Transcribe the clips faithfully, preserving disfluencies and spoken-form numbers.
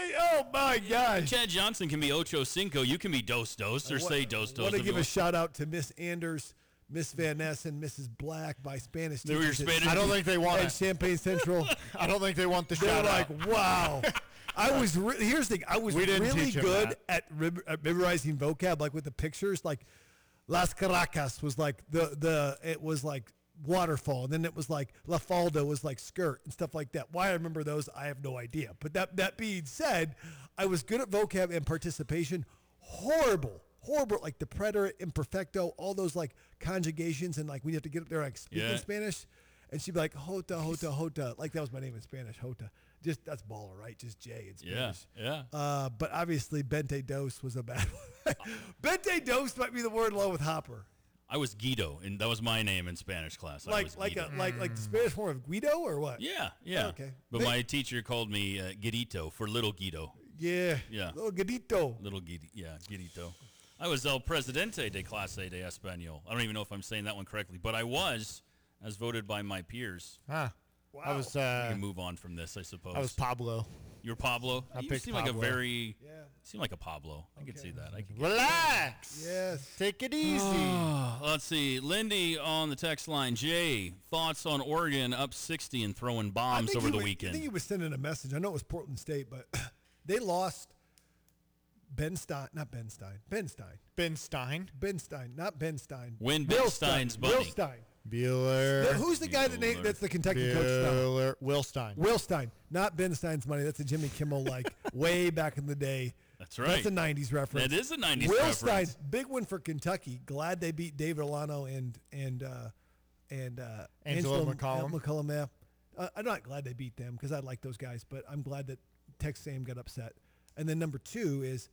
Hey, oh my gosh. Chad Johnson can be Ocho Cinco. You can be Dos Dos or say Dos Dos. I want to give a shout out to Miss Anders, Miss Van Ness, and Missus Black by Spanish They were your teachers at- Spanish- I don't think they want at it. Champaign Central. I don't think they want the They're shout like, out. wow. I was re- here's the thing. I was We didn't really teach him good that. at, rem- at memorizing vocab, like with the pictures. Like Las Caracas was like the the it was like waterfall, and then it was like La Falda was like skirt and stuff like that. Why I remember those, I have no idea. But that that being said, I was good at vocab and participation. Horrible. Horrible, like the preterite, imperfecto, all those like conjugations, and like we have to get up there like speaking Yeah. Spanish, and she'd be like Jota, Jota, Jota, like that was my name in Spanish, Jota. Just that's baller, right? Just J in Yeah, Spanish. yeah. Uh, but obviously, Bente Dos was a bad one. Bente Dos might be the word along with Hopper, I was Guido, and that was my name in Spanish class. I like was like Guido. a, like like the Spanish form of Guido or what? Yeah, yeah. Okay. But They- my teacher called me uh, Guidito for little Guido. yeah, Yeah. little Guidito. Little Guidi, yeah, Guidito. I was El Presidente de Clase de Español. I don't even know if I'm saying that one correctly, but I was, as voted by my peers. Ah, Wow. I was We uh, can move on from this, I suppose. I was Pablo. You're Pablo. I you picked seem like a Pablo. very, Yeah. seem like a Pablo. I could Okay. see that. I could. Relax. Yes. Take it easy. Oh, let's see. Lindy on the text line. Jay, thoughts on Oregon up sixty and throwing I bombs think over he the was- I weekend? think he was sending a message. I know it was Portland State, but they lost Ben Stein, not Ben Stein, Ben Stein, Ben Stein. Ben Stein, not Ben Stein. Win Bill Ben Stein's Stein. money. Will Stein. Bueller. The- who's the guy that named, that's the Kentucky coach now? Bueller. Will Stein. Will Stein, not Ben Stein's money. That's a Jimmy Kimmel like way back in the day. That's right. That's a nineties reference. That is a nineties Will reference. Stein, big win for Kentucky. Glad they beat David Alano and and uh, and uh, Angelo McCollum. McCollum, yeah. Uh, I'm not glad they beat them because I like those guys, but I'm glad that Texas A and M got upset. And then number two is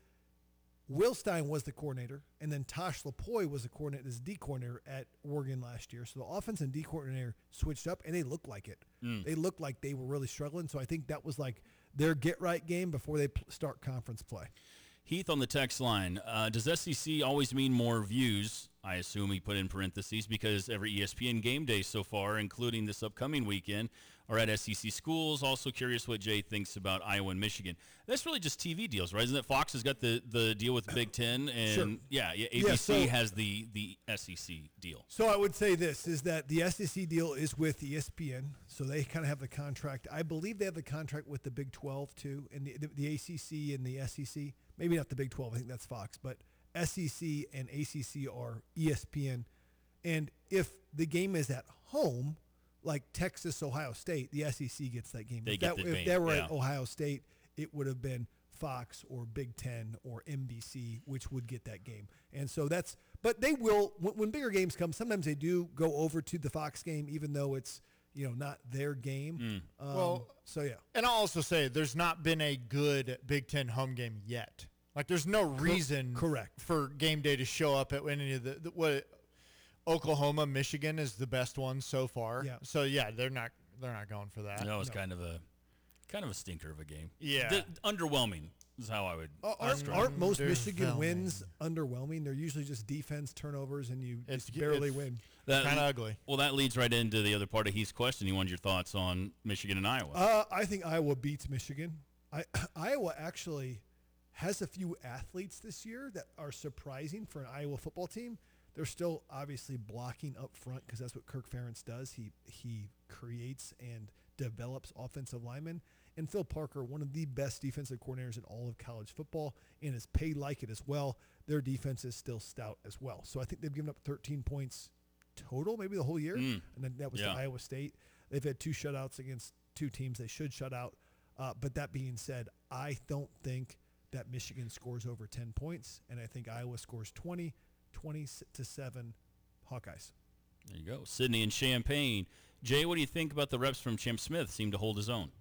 Will Stein was the coordinator, and then Tosh Lapoy was the coordinator, as D coordinator at Oregon last year. So the offense and D coordinator switched up, and they looked like it. Mm. They looked like they were really struggling. So I think that was like their get right game before they pl- start conference play. Heath on the text line. Uh, does S E C always mean more views? I assume he put in parentheses because every E S P N game day so far, including this upcoming weekend, are at S E C schools. Also curious what Jay thinks about Iowa and Michigan. That's really just T V deals, right? Isn't it Fox has got the, the deal with Big Ten? And Sure. yeah, yeah, A B C Yeah, so- has the, the S E C deal. So I would say this is that the S E C deal is with E S P N, so they kind of have the contract. I believe they have the contract with the Big twelve too, and the, the, the A C C and the S E C. Maybe not the Big twelve. I think that's Fox, but S E C and A C C are E S P N. And if the game is at home, like Texas, Ohio State, the S E C gets that game. They if get that, the if game, that were yeah. at Ohio State, it would have been Fox or Big Ten or N B C, which would get that game. And so that's, but they will, when, when bigger games come, sometimes they do go over to the Fox game, even though it's, you know, not their game. Hmm. Um, Well, so yeah. And I'll also say there's not been a good Big Ten home game yet. Like there's no reason correct. for game day to show up at any of the, the what Oklahoma, Michigan is the best one so far. Yeah. So yeah, they're not they're not going for that. That was No. kind of a kind of a stinker of a game. Yeah. The- underwhelming is how I would. Uh, Aren't, describe aren't it. most Michigan Underwhelming. wins underwhelming? They're usually just defense turnovers, and you It's- just barely it's- win. That- Kinda ugly. Well, that leads right into the other part of Heath's question. He wanted your thoughts on Michigan and Iowa. Uh, I think Iowa beats Michigan. I, Iowa actually has a few athletes this year that are surprising for an Iowa football team. They're still obviously blocking up front because that's what Kirk Ferentz does. He he creates and develops offensive linemen. And Phil Parker, one of the best defensive coordinators in all of college football, and is paid like it as well. Their defense is still stout as well. So I think they've given up thirteen points total, maybe the whole year. Mm. And then that was Yeah. to Iowa State. They've had two shutouts against two teams they should shut out. Uh, but that being said, I don't think that Michigan scores over ten points, and I think Iowa scores twenty, twenty to seven Hawkeyes. There you go. Sydney and Champaign. Jay, what do you think about the reps from Champ Smith? Seem to hold his own.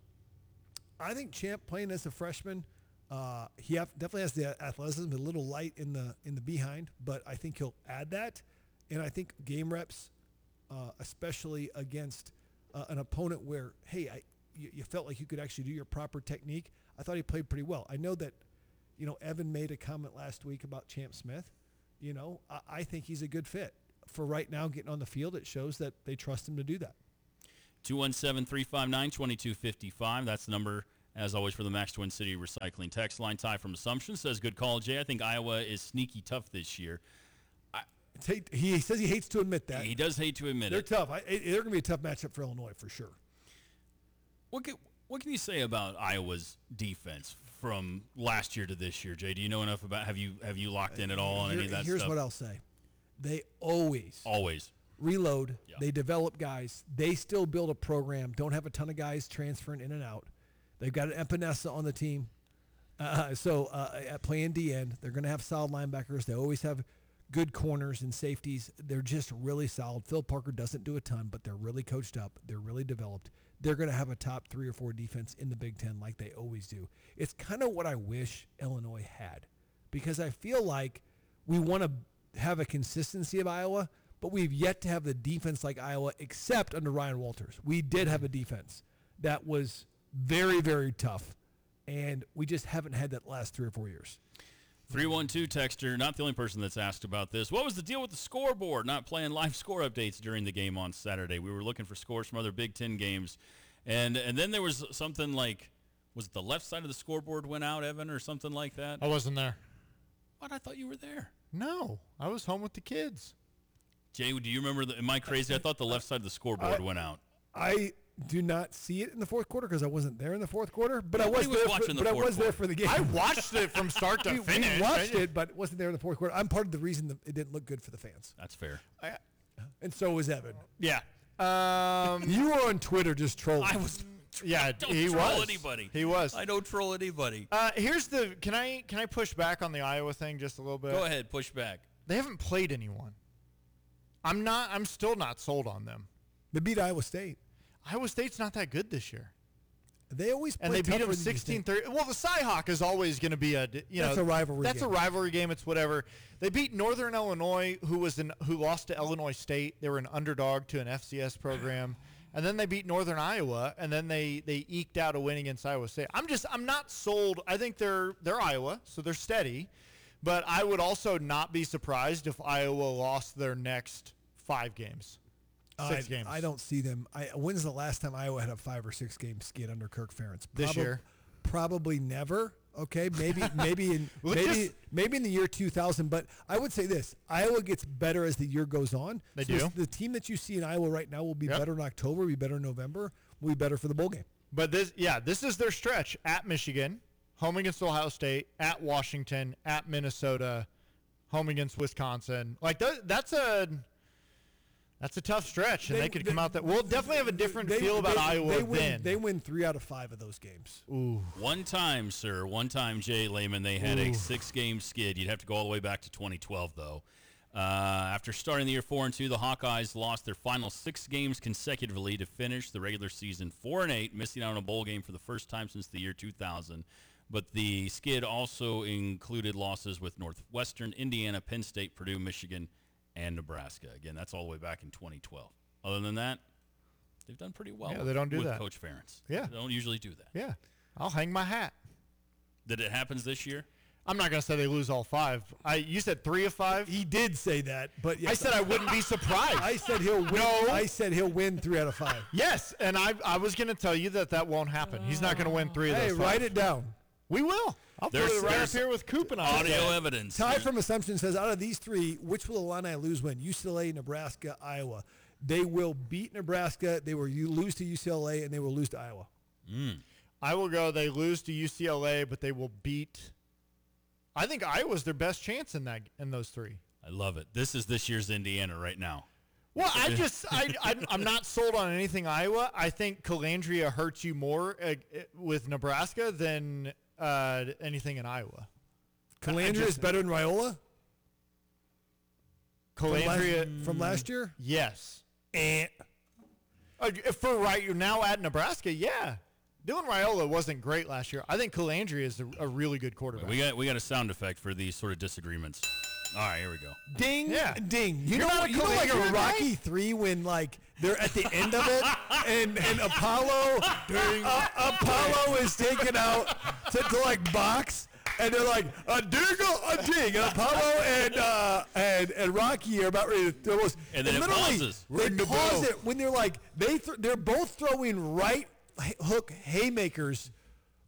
I think Champ playing as a freshman, uh, he have, definitely has the athleticism, a little light in the in the behind, but I think he'll add that. And I think game reps, uh, especially against uh, an opponent where, hey, I you, you felt like you could actually do your proper technique. I thought he played pretty well. I know that, you know, Evan made a comment last week about Champ Smith. You know, I, I think he's a good fit. For right now, getting on the field, it shows that they trust him to do that. two one seven, three five nine, two two five five. That's the number As always, for the Max Twin City Recycling text line, Ty from Assumption says, good call, Jay. I think Iowa is sneaky tough this year. It's hate, he says he hates to admit that. He does hate to admit They're it. tough. I, it, they're going to be a tough matchup for Illinois for sure. What can, what can you say about Iowa's defense from last year to this year, Jay? Do you know enough about? Have you have you locked in at all on Here- any of that here's stuff? what I'll say. They always Always. reload. Yeah. They develop guys. They still build a program. Don't have a ton of guys transferring in and out. They've got an Epinesa on the team. Uh, so uh, at playing D end, they're going to have solid linebackers. They always have good corners and safeties. They're just really solid. Phil Parker doesn't do a ton, but they're really coached up. They're really developed. They're going to have a top three or four defense in the Big Ten like they always do. It's kind of what I wish Illinois had, because I feel like we want to have a consistency of Iowa, but we've yet to have the defense like Iowa, except under Ryan Walters. We did have a defense that was very, very tough, and we just haven't had that last three or four years. three one two texter, not the only person that's asked about this. What was the deal with the scoreboard not playing live score updates during the game on Saturday? We were looking for scores from other Big Ten games. And and then there was something like, was it the left side of the scoreboard went out, Evan, or something like that? I wasn't there. What? I thought you were there. No, I was home with the kids. Jay, do you remember? The, am I crazy? I thought the left side of the scoreboard I- went out. I do not see it in the fourth quarter because I wasn't there in the fourth quarter, but I Nobody was, was there watching for, the but I fourth was there quarter. for the game. I watched it from start to we, finish. we watched it, but wasn't there in the fourth quarter. I'm part of the reason that it didn't look good for the fans, That's fair. I, and so was Evan. yeah. Um, You were on Twitter just trolling. I was. yeah, Don't he troll was. anybody. He was. I don't troll anybody. Uh, here's the. Can I can I push back on the Iowa thing just a little bit? Go ahead, push back. They haven't played anyone. I'm not. I'm still not sold on them. They beat Iowa State. Iowa State's not that good this year, They always play and they beat tougher them than you sixteen think. thirty. Well, the Cyhawk is always going to be a. You That's know, a rivalry That's game. a rivalry game. It's whatever. They beat Northern Illinois, who was an who lost to Illinois State. They were an underdog to an F C S program. And then they beat Northern Iowa, and then they, they eked out a win against Iowa State. I'm just I'm not sold. I think they're they're Iowa, so they're steady, but I would also not be surprised if Iowa lost their next five games, six I, games I don't see them. I, when's the last time Iowa had a five or six game skid under Kirk Ferentz? This year? Probably never. Okay, maybe maybe in Well, maybe just- maybe in the year two thousand. But I would say this: Iowa gets better as the year goes on. They So do. this- The team that you see in Iowa right now will be Yep. better in October, be better in November, will be better for the bowl game. But this yeah, this is their stretch at Michigan, home against Ohio State, at Washington, at Minnesota, home against Wisconsin. Like that, that's a that's a tough stretch, and they, They- could they- come out that we'll definitely have a different They- feel about they- Iowa they win, then. They win three out of five of those games. Ooh. One time, sir, one time, Jay Lehman, they had a six-game skid. You'd have to go all the way back to twenty twelve, though. Uh, after starting the year four and two, the Hawkeyes lost their final six games consecutively to finish the regular season four and eight, missing out on a bowl game for the first time since the year two thousand. But the skid also included losses with Northwestern, Indiana, Penn State, Purdue, Michigan, and Nebraska. Again, that's all the way back in twenty twelve. Other than that, they've done pretty well. Yeah, with, they don't do with that. Coach Ferentz. Yeah. They don't usually do that. Yeah, I'll hang my hat. Did it happen this year? I'm not going to say they lose all five. I you said three of five. He did say that, but yes, I said I wouldn't be surprised. I said he'll win. No. I said he'll win three out of five. yes, and I I was going to tell you that that won't happen. He's not going to win three of Hey, those. write five. it down. We will. I'll There's- put it right up there's here with Coop and I. Audio evidence. Ty from Assumption says, out of these three, which will Illini lose when? U C L A, Nebraska, Iowa. They will beat Nebraska. They will u- lose to U C L A, and they will lose to Iowa. I will go. They lose to U C L A, but they will beat. I think Iowa's their best chance in that in those three. I love it. This is this year's Indiana right now. Well, I just I, I I'm not sold on anything Iowa. I think Calandria hurts you more uh, with Nebraska than uh, anything in Iowa. Calandria is just- better than Raiola from last, Calandria, from last year? yes. Eh. Uh, for right now at Nebraska, yeah. Dylan Raiola wasn't great last year. I think Calandria is a, a really good quarterback. We got we got a sound effect for these sort of disagreements. All right, here we go. Ding, Yeah. ding. You You're know, not what- a you know like a Calandria guy? Rocky three when like they're at the end of it, and and Apollo, uh, Apollo is taken out to, to like box, and they're like a dingle, a ding, and Apollo and uh, and and Rocky are about ready to throw those. And then it literally, pauses. They Ring the pause bell. it when they're like they th- they're both throwing right h- hook haymakers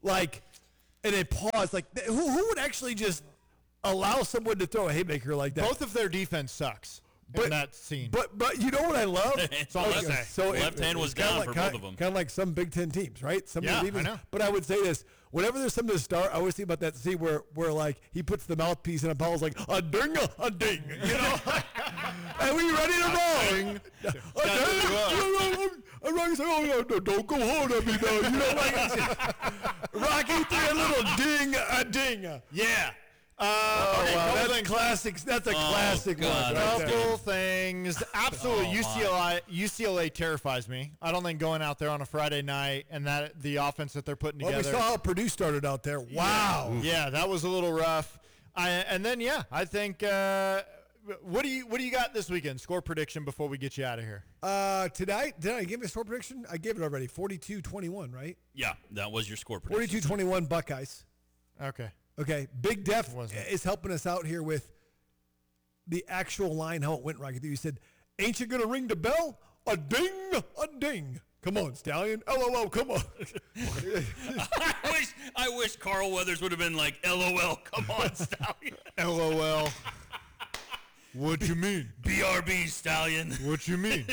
like, and they pause. Like, who who would actually just allow someone to throw a haymaker like that? Both of their defense sucks But- in that scene. But but you know what I love? It's all I Okay, say. so Left hand was kinda down like, for kinda, both of them. Kind of like some Big Ten teams, right? Some Yeah, of the I defense- know. But I would say this: whenever there's something to start, I always think about that scene where where like he puts the mouthpiece in a Apollo's like a ding a ding, you know? And we ready to roll? Ding. A ding. I'm Rocky saying, "Oh yeah, no, don't go hard at me now." You know, like Rocky threw a little ding a ding. yeah. Uh, Oh okay, wow, couple that's things. classic. That's a classic God, one. Right there. Couple things. Absolutely, Oh, U C L A U C L A terrifies me. I don't think going out there on a Friday night and that the offense that they're putting Well, we together. saw how Purdue started out there. Wow. Yeah, that was a little rough. I, and then yeah, I think. Uh, what do you what do you got this weekend? Score prediction before we get you out of here. Uh, tonight, did I give a score prediction? I gave it already. forty-two twenty-one, right? Yeah, that was your score prediction. forty-two twenty-one Buckeyes. Okay. Okay, Big Def Wasn't. is helping us out here with the actual line, how it went, Rocky. You said, ain't you going to ring the bell? A ding, a ding. Come on, Stallion. L O L, come on. I wish I wish Carl Weathers would have been like, L O L, come on, Stallion. L O L. What you mean? B R B, Stallion. What you mean?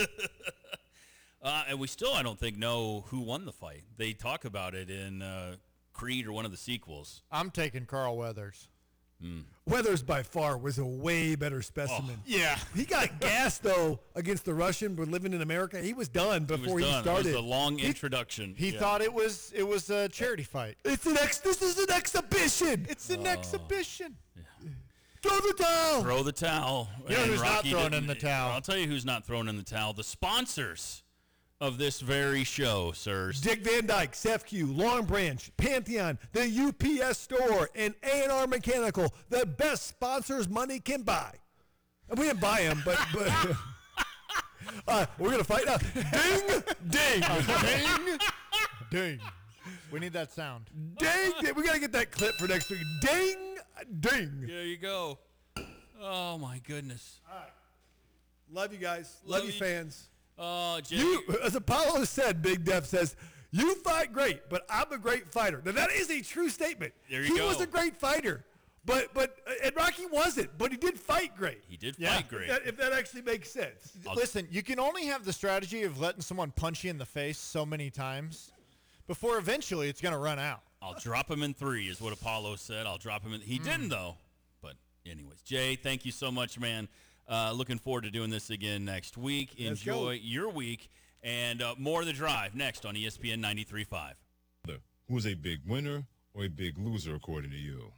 Uh, and we still, I don't think, know who won the fight. They talk about it in uh, Creed or one of the sequels. I'm taking Carl Weathers. Weathers by far was a way better specimen. Yeah. He got gassed, though, against the Russian, but living in America. He was done It was before he, done. started. It was a long introduction. He Yeah. thought it was it was a charity fight. It's an ex. This is an exhibition. It's an exhibition. Throw the towel. Throw the towel. You know And who's not Rocky throwing didn't- in the towel? I'll tell you who's not throwing in the towel. The sponsors of this very show, sirs. Dick Van Dyke, Sefq, Long Branch, Pantheon, the U P S Store, and A and R Mechanical, the best sponsors money can buy. And we didn't buy them, but, but uh, we're going to fight now. Ding, ding, Ding. Ding. We need that sound. ding. We got to get that clip for next week. Ding, ding. There you go. Oh, my goodness. Love you guys. Love, Love you, you. fans. Uh, Jay, You, as Apollo said, Big Def says, you fight great, but I'm a great fighter. Now, that is a true statement. There you he go. was a great fighter, but, but, and Rocky wasn't, but he did fight great. he did Yeah. fight great. That- if that actually makes sense. I'll- Listen, you can only have the strategy of letting someone punch you in the face so many times before eventually it's going to run out. I'll drop him in three, is what Apollo said. I'll drop him in. He didn't, though. But, anyways, Jay, thank you so much, man. Uh, looking forward to doing this again next week. Let's go. Enjoy your week. And uh, more of The Drive next on E S P N ninety-three point five. Who is a big winner or a big loser, according to you?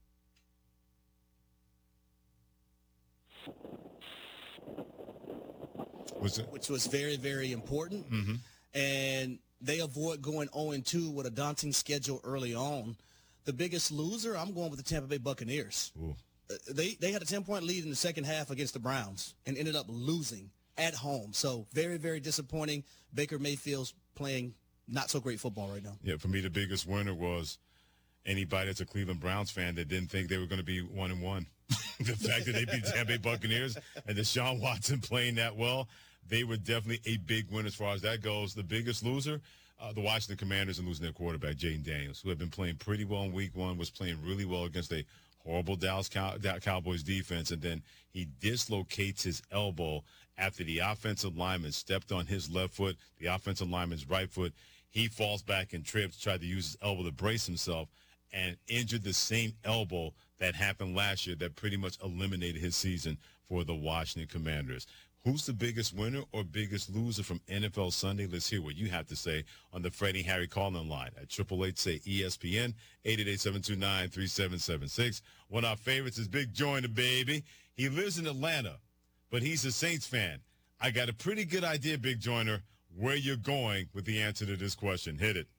What's it? which was very, very important. And they avoid going oh and two with a daunting schedule early on. The biggest loser, I'm going with the Tampa Bay Buccaneers. Ooh. Uh, They they had a ten-point lead in the second half against the Browns and ended up losing at home. So very, very disappointing. Baker Mayfield's playing not so great football right now. Yeah, for me, the biggest winner was anybody that's a Cleveland Browns fan that didn't think they were going to be one and one. The fact that they beat the Tampa Bay Buccaneers and Deshaun Watson playing that well, they were definitely a big win as far as that goes. The biggest loser, uh, the Washington Commanders, and losing their quarterback, Jaden Daniels, who had been playing pretty well in week one, was playing really well against a horrible Dallas Cow- Dow- Cowboys defense, and then he dislocates his elbow after the offensive lineman stepped on his left foot, the offensive lineman's right foot. He falls back and trips, tried to use his elbow to brace himself, and injured the same elbow that happened last year that pretty much eliminated his season for the Washington Commanders. Who's the biggest winner or biggest loser from N F L Sunday? Let's hear what you have to say on the Freddie Harry call-in line at triple eight say E S P N, eight eight eight, seven two nine, three seven seven six. One of our favorites is Big Joyner, baby. He lives in Atlanta, but he's a Saints fan. I got a pretty good idea, Big Joyner, where you're going with the answer to this question. Hit it.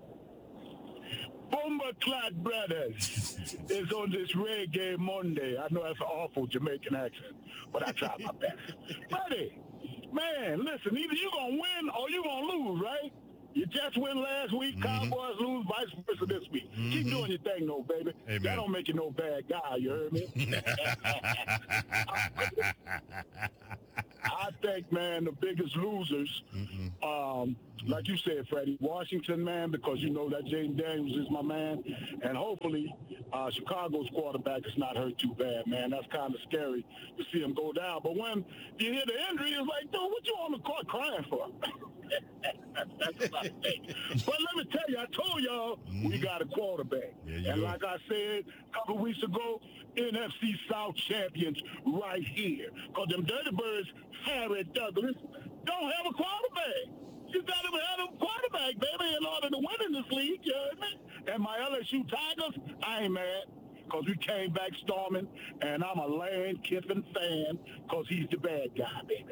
Bomberclad Brothers is on this reggae Monday. I know that's an awful Jamaican accent, but I try my best. Buddy, man, listen, either you going to win or you going to lose, right? You just win last week, Mm-hmm. Cowboys lose, vice versa this week. Keep doing your thing, though, baby. Amen. That don't make you no bad guy, you heard me? I think, man, the biggest losers, um, like you said, Freddie, Washington, man, because you know that Jaden Daniels is my man, and hopefully uh, Chicago's quarterback is not hurt too bad, man. That's kind of scary to see him go down. But when you hear the injury, it's like, dude, what you on the court crying for? That's what I think. But let me tell you, I told y'all mm-hmm. we got a quarterback. Yeah, and do. Like I said a couple weeks ago, N F C South champions right here. Because them Dirty Birds, Harry Douglas, don't have a quarterback. You got to have a quarterback, baby, in order to win in this league, you heard me? And my L S U Tigers, I ain't mad. Because we came back storming, and I'm a Lane Kiffin fan because he's the bad guy, baby.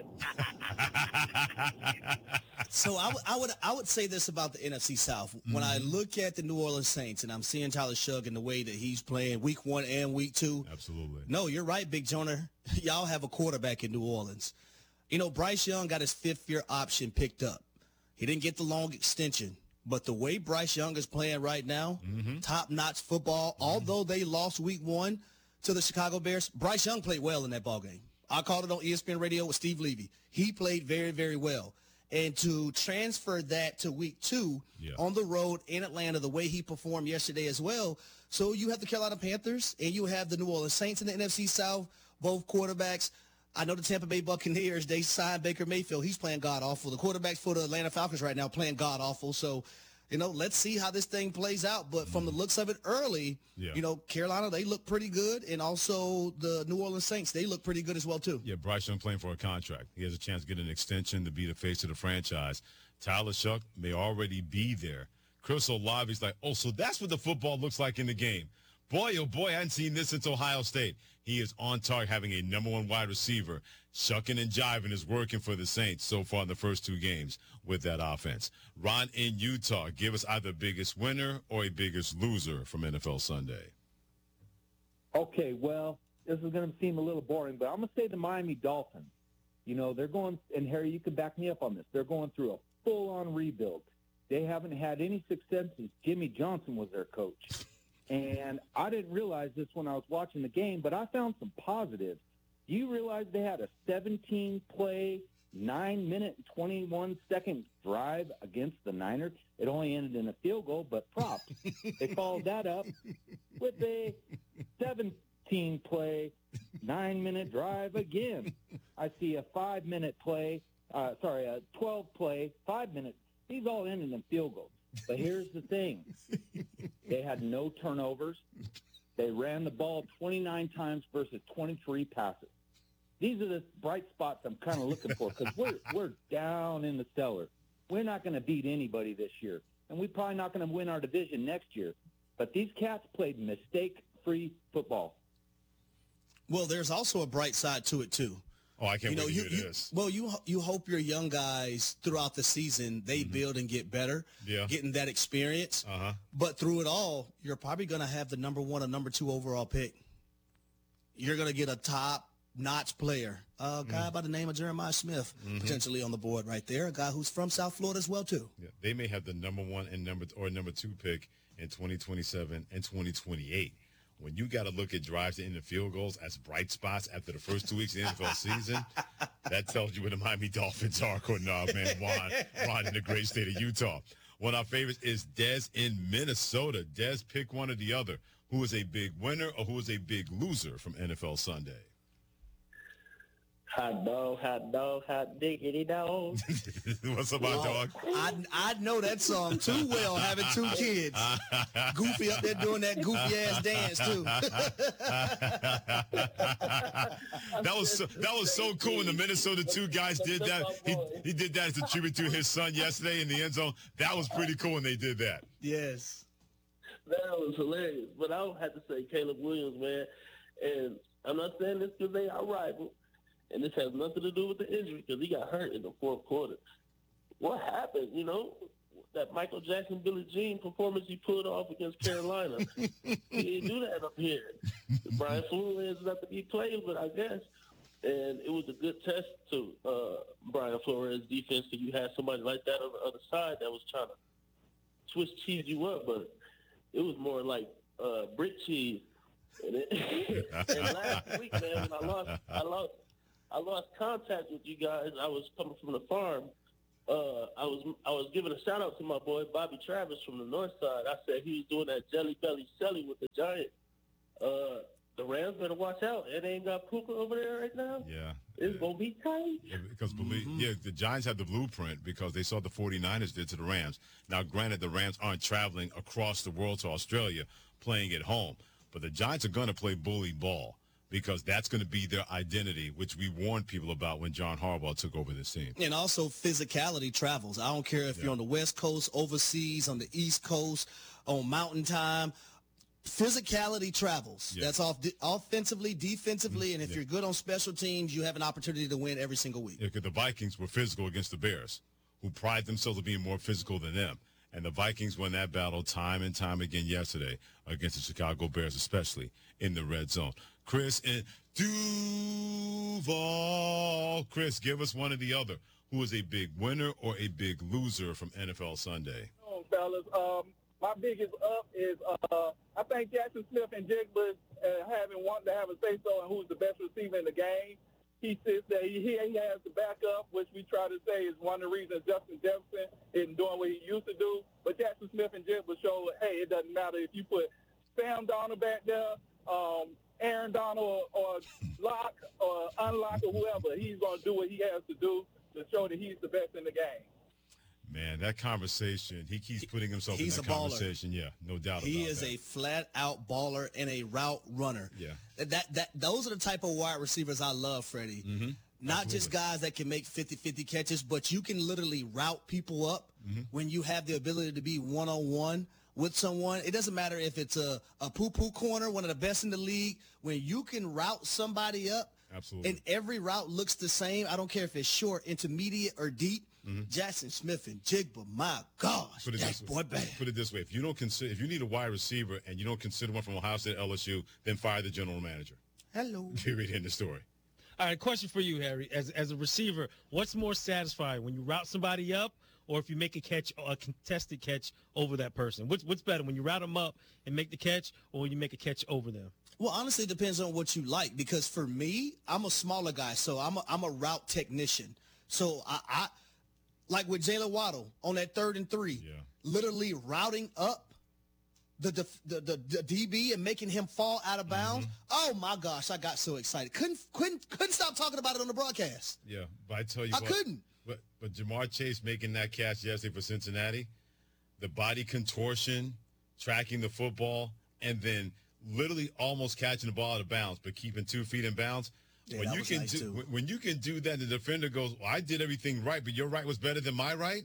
So I, w- I would I would say this about the N F C South. Mm-hmm. When I look at the New Orleans Saints and I'm seeing Tyler Shough and the way that he's playing week one and week two. Absolutely. No, you're right, Big Jonah. Y'all have a quarterback in New Orleans. You know, Bryce Young got his fifth-year option picked up. He didn't get the long extension. But the way Bryce Young is playing right now, mm-hmm. top-notch football, mm-hmm. although they lost week one to the Chicago Bears, Bryce Young played well in that ballgame. I called it on E S P N Radio with Steve Levy. He played very, very well. And to transfer that to week two yeah. on the road in Atlanta, the way he performed yesterday as well. So you have the Carolina Panthers and you have the New Orleans Saints in the N F C South, both quarterbacks. I know the Tampa Bay Buccaneers, they signed Baker Mayfield. He's playing god-awful. The quarterbacks for the Atlanta Falcons right now playing god-awful. So, you know, let's see how this thing plays out. But from the looks of it early, yeah. you know, Carolina, they look pretty good. And also the New Orleans Saints, they look pretty good as well, too. Yeah, Bryce Young playing for a contract. He has a chance to get an extension to be the face of the franchise. Tyler Shough may already be there. Chris Olave's like, oh, so that's what the football looks like in the game. Boy, oh, boy, I hadn't seen this since Ohio State. He is on target, having a number one wide receiver. Shucking and jiving is working for the Saints so far in the first two games with that offense. Ron in Utah, give us either biggest winner or a biggest loser from N F L Sunday. Okay, well, this is going to seem a little boring, but I'm going to say the Miami Dolphins. You know, they're going, and Harry, you can back me up on this, they're going through a full-on rebuild. They haven't had any success since Jimmy Johnson was their coach. And I didn't realize this when I was watching the game, but I found some positives. Do you realize they had a seventeen-play, nine minute and twenty-one second drive against the Niners? It only ended in a field goal, but props. They followed that up with a seventeen-play, nine minute drive again. I see a five-minute play, uh, sorry, a twelve-play, five-minute. These all ended in field goals. But here's the thing. They had no turnovers. They ran the ball twenty-nine times versus twenty-three passes. These are the bright spots I'm kind of looking for because we're, we're down in the cellar. We're not going to beat anybody this year, and we're probably not going to win our division next year. But these cats played mistake-free football. Well, there's also a bright side to it, too. Oh, I can't you know, wait to you, hear you, this. Well, you you hope your young guys throughout the season, they mm-hmm. build and get better, yeah. getting that experience. Uh-huh. But through it all, you're probably going to have the number one or number two overall pick. You're going to get a top-notch player, a guy mm-hmm. by the name of Jeremiah Smith, mm-hmm. potentially on the board right there, a guy who's from South Florida as well, too. Yeah, they may have the number one and number or number two pick in twenty twenty-seven and twenty twenty-eight. When you got to look at drives to end the field goals as bright spots after the first two weeks of the N F L season, that tells you where the Miami Dolphins are. Nah, man, Ron, Ron in the great state of Utah. One of our favorites is Dez in Minnesota. Dez, pick one or the other. Who is a big winner or who is a big loser from N F L Sunday? Hot dog, hot dog, hot diggity dog. What's up, hot dog? I, I know that song too well, having two kids. Goofy up there doing that goofy-ass dance, too. that was so, that was so cool when the Minnesota two guys did that. He, he did that as a tribute to his son yesterday in the end zone. That was pretty cool when they did that. Yes. That was hilarious. But I would have to say Caleb Williams, man. And I'm not saying this because they are rival. And this has nothing to do with the injury because he got hurt in the fourth quarter. What happened, you know, that Michael Jackson, Billie Jean performance he pulled off against Carolina? He didn't do that up here. Brian Flores is not to be played, but I guess. And it was a good test to uh, Brian Flores' defense because you had somebody like that on the other side that was trying to Swiss cheese you up, but it was more like uh, brick cheese. And, it, and last week, man, when I lost, I lost. I lost contact with you guys. I was coming from the farm. Uh, I was I was giving a shout out to my boy Bobby Travis from the north side. I said he was doing that jelly belly selly with the Giants. Uh, the Rams better watch out. It ain't got Puka over there right now. Yeah. It's yeah. going to be tight. Yeah, because believe, mm-hmm. yeah, the Giants have the blueprint because they saw the 49ers did to the Rams. Now, granted, the Rams aren't traveling across the world to Australia playing at home, but the Giants are going to play bully ball because that's going to be their identity, which we warned people about when John Harbaugh took over this team. And also physicality travels. I don't care if yeah. you're on the West Coast, overseas, on the East Coast, on Mountain Time. Physicality travels. Yeah. That's off de- offensively, defensively, and if yeah. you're good on special teams, you have an opportunity to win every single week. Yeah, because the Vikings were physical against the Bears, who pride themselves on being more physical than them. And the Vikings won that battle time and time again yesterday against the Chicago Bears, especially in the red zone. Chris and Duval. Chris, give us one or the other. Who is a big winner or a big loser from N F L Sunday? Oh, fellas, um, my biggest up is uh, I think Jackson Smith and Jigba uh, having wanted to have a say-so on who's the best receiver in the game. He says that he, he has the backup, which we try to say is one of the reasons Justin Jefferson isn't doing what he used to do. But Jackson Smith and Jigba show, hey, it doesn't matter if you put Sam Donald back there, um, Aaron Donald or, or Lock or Unlock or whoever. He's going to do what he has to do to show that he's the best in the game. Man, that conversation, he keeps putting himself He's in that a baller. conversation. Yeah, no doubt he about is that. a flat-out baller and a route runner. Yeah. That that Those are the type of wide receivers I love, Freddie. Mm-hmm. Not Absolutely. just guys that can make fifty-fifty catches, but you can literally route people up mm-hmm. when you have the ability to be one-on-one with someone. It doesn't matter if it's a, a poo-poo corner, one of the best in the league. When you can route somebody up, Absolutely. and every route looks the same, I don't care if it's short, intermediate, or deep, mm-hmm. Jackson Smith and Jigba, my gosh, Put it that this boy way. bad. Put it this way: if you don't consider, if you need a wide receiver and you don't consider one from Ohio State, L S U, then fire the general manager. Hello. Period. End of story. All right, question for you, Harry. As as a receiver, what's more satisfying, when you route somebody up, or if you make a catch, a contested catch over that person? What's what's better, when you route them up and make the catch, or when you make a catch over them? Well, honestly, it depends on what you like, because for me, I'm a smaller guy, so I'm a, I'm a route technician. So I, I like with Jalen Waddle on that third and three, Yeah. literally routing up the, def- the, the the D B and making him fall out of bounds. Mm-hmm. Oh my gosh, I got so excited. Couldn't couldn't couldn't stop talking about it on the broadcast. Yeah, but I tell you I what, couldn't. But but Jamar Chase making that catch yesterday for Cincinnati, the body contortion, tracking the football, and then literally almost catching the ball out of bounds, but keeping two feet in bounds. Yeah, when that you was can nice do too. when, when you can do that, the defender goes, well, "I did everything right, but your right was better than my right."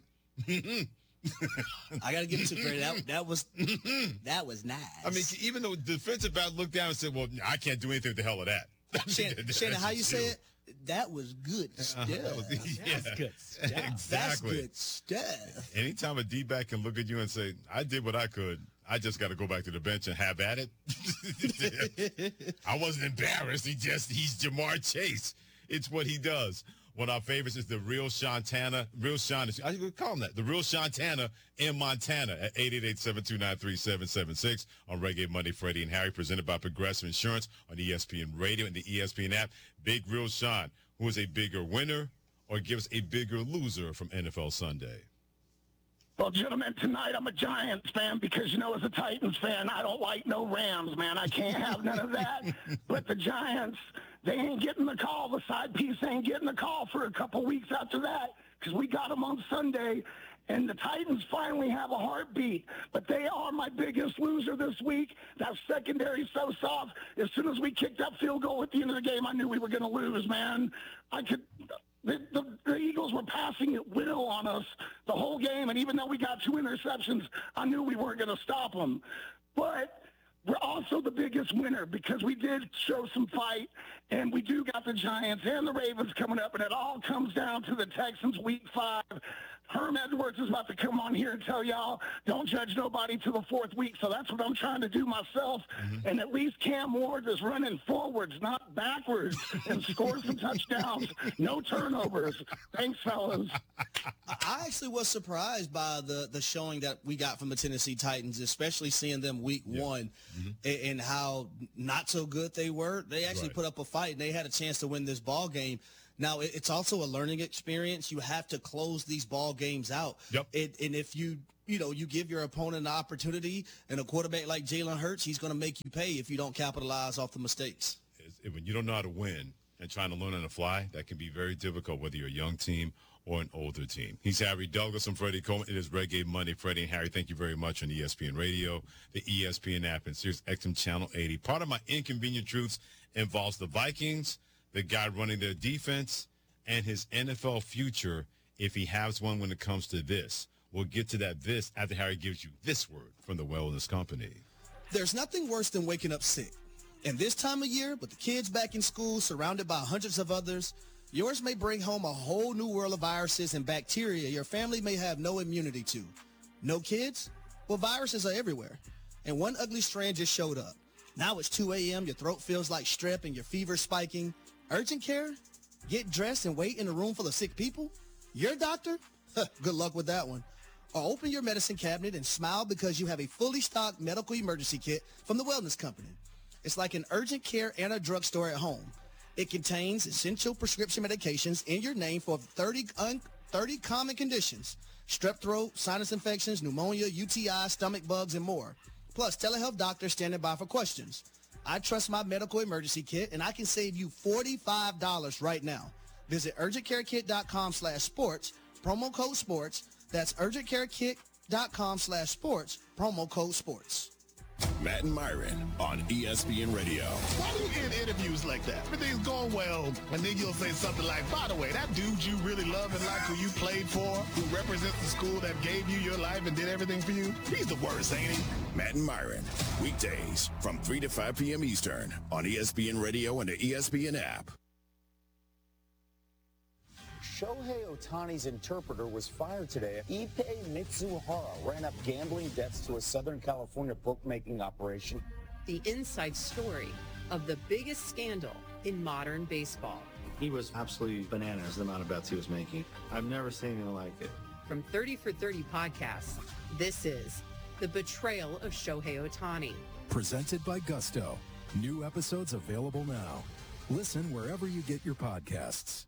I got to give it to Freddie. That, that was that was nice. I mean, even though the defensive back looked down and said, "Well, I can't do anything with the hell of that." Shannon, Shannon, how you say it? That was good stuff. Uh-huh. Yeah. That's good stuff. That's Exactly. good stuff. Anytime a D-back can look at you and say, "I did what I could. I just got to go back to the bench and have at it." I wasn't embarrassed. He just, he's Jamar Chase. It's what he does. One of our favorites is the real Shantana, real Sean, I would call him that, the real Shantana in Montana at eight eight eight, seven two nine, three seven seven six on Reggae Monday, Freddie and Harry, presented by Progressive Insurance on E S P N Radio and the E S P N app. Big Real Sean, who is a bigger winner or gives a bigger loser from N F L Sunday? Well, gentlemen, tonight I'm a Giants fan because, you know, as a Titans fan, I don't like no Rams, man. I can't have none of that. But the Giants, they ain't getting the call. The side piece ain't getting the call for a couple weeks after that because we got them on Sunday. And the Titans finally have a heartbeat. But they are my biggest loser this week. That secondary so soft. As soon as we kicked that field goal at the end of the game, I knew we were going to lose, man. I could... The, the, the Eagles were passing at will on us the whole game, and even though we got two interceptions, I knew we weren't going to stop them. But we're also the biggest winner because we did show some fight, and we do got the Giants and the Ravens coming up, and it all comes down to the Texans week five. Herm Edwards is about to come on here and tell y'all, don't judge nobody till the fourth week. So that's what I'm trying to do myself. Mm-hmm. And at least Cam Ward is running forwards, not backwards, and scoring some touchdowns. No turnovers. Thanks, fellas. I actually was surprised by the, the showing that we got from the Tennessee Titans, especially seeing them week yeah. one mm-hmm. and, and how not so good they were. They actually right. put up a fight, and they had a chance to win this ball game. Now, it's also a learning experience. You have to close these ball games out. Yep. It, and if you, you know, you give your opponent an opportunity, and a quarterback like Jalen Hurts, he's going to make you pay if you don't capitalize off the mistakes. When you don't know how to win and trying to learn on the fly, that can be very difficult, whether you're a young team or an older team. He's Harry Douglas and Freddie Coleman. It is Reggae Monday. Freddie and Harry, thank you very much on E S P N Radio, the E S P N app, and Sirius X M Channel eighty. Part of my inconvenient truths involves the Vikings, the guy running their defense, and his N F L future if he has one when it comes to this. We'll get to that this after Harry gives you this word from the Wellness Company. There's nothing worse than waking up sick. And this time of year, with the kids back in school, surrounded by hundreds of others, yours may bring home a whole new world of viruses and bacteria your family may have no immunity to. No kids? Well, viruses are everywhere. And one ugly strand just showed up. Now it's two a.m., your throat feels like strep, and your fever's spiking. Urgent care? Get dressed and wait in a room full of sick people? Your doctor? Good luck with that one. Or open your medicine cabinet and smile because you have a fully stocked medical emergency kit from the Wellness Company. It's like an urgent care and a drugstore at home. It contains essential prescription medications in your name for thirty, un- thirty common conditions: strep throat, sinus infections, pneumonia, U T I, stomach bugs, and more. Plus, telehealth doctors standing by for questions. I trust my medical emergency kit, and I can save you forty-five dollars right now. Visit urgentcarekit.com slash sports, promo code sports. That's urgentcarekit.com slash sports, promo code sports. Matt and Myron on E S P N Radio. Why do you end interviews like that? Everything's going well, and then you'll say something like, by the way, that dude you really love and like who you played for, who represents the school that gave you your life and did everything for you, he's the worst, ain't he? Matt and Myron, weekdays from three to five p.m. Eastern on E S P N Radio and the E S P N app. Shohei Ohtani's interpreter was fired today. Ippei Mitsuhara ran up gambling debts to a Southern California bookmaking operation. The inside story of the biggest scandal in modern baseball. He was absolutely bananas, the amount of bets he was making. I've never seen anything like it. From thirty for thirty podcasts, this is The Betrayal of Shohei Ohtani. Presented by Gusto. New episodes available now. Listen wherever you get your podcasts.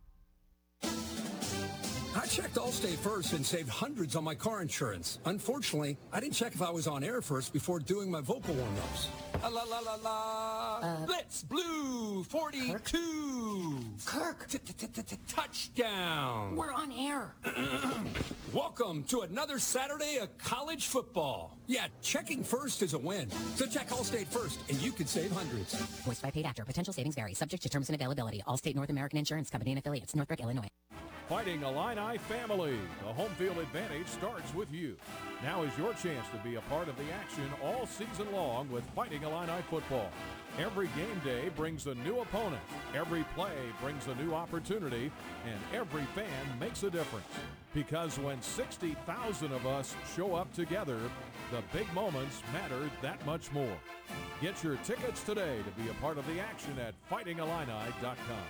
I checked Allstate first and saved hundreds on my car insurance. Unfortunately, I didn't check if I was on air first before doing my vocal warm-ups. La la la la la. Uh, Blitz Blue forty-two. Kirk. Touchdown. We're on air. Welcome to another Saturday of college football. Yeah, checking first is a win. So check Allstate first, and you can save hundreds. Voiced by paid actor. Potential savings vary. Subject to terms and availability. Allstate North American Insurance Company and affiliates. Northbrook, Illinois. Fighting Illini family. The home field advantage starts with you. Now is your chance to be a part of the action all season long with Fighting Illini football. Every game day brings a new opponent. Every play brings a new opportunity. And every fan makes a difference. Because when sixty thousand of us show up together, the big moments matter that much more. Get your tickets today to be a part of the action at fighting illini dot com.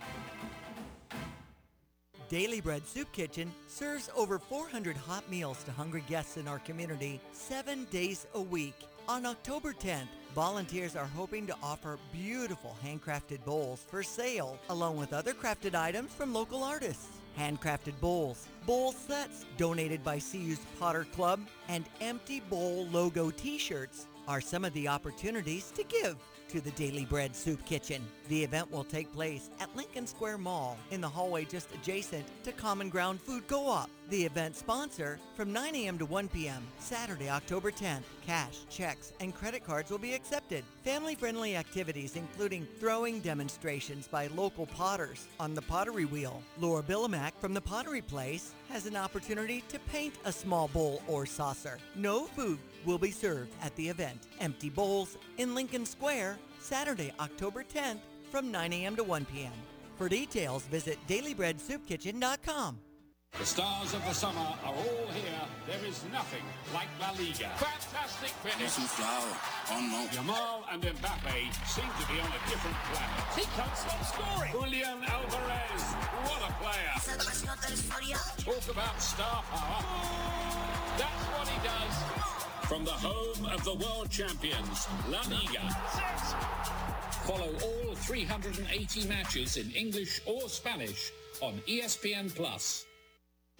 Daily Bread Soup Kitchen serves over four hundred hot meals to hungry guests in our community seven days a week. On October tenth, volunteers are hoping to offer beautiful handcrafted bowls for sale, along with other crafted items from local artists. Handcrafted bowls, bowl sets donated by C U's Potter Club, and empty bowl logo t-shirts are some of the opportunities to give to the Daily Bread Soup Kitchen. The event will take place at Lincoln Square Mall in the hallway just adjacent to Common Ground Food Co-op. The event sponsor from nine a.m. to one p.m. Saturday, October tenth. Cash, checks, and credit cards will be accepted. Family-friendly activities including throwing demonstrations by local potters on the pottery wheel. Laura Billimack from the Pottery Place has an opportunity to paint a small bowl or saucer. No food will be served at the event. Empty bowls in Lincoln Square, Saturday, October tenth from nine a.m. to one p.m. For details, visit daily bread soup kitchen dot com. The stars of the summer are all here. There is nothing like La Liga. Fantastic finish. Yamal and Mbappe seem to be on a different planet. He can't stop scoring. Julian Alvarez, what a player. Talk about star power. That's what he does. From the home of the world champions, La Liga. Follow all three hundred eighty matches in English or Spanish on E S P N Plus.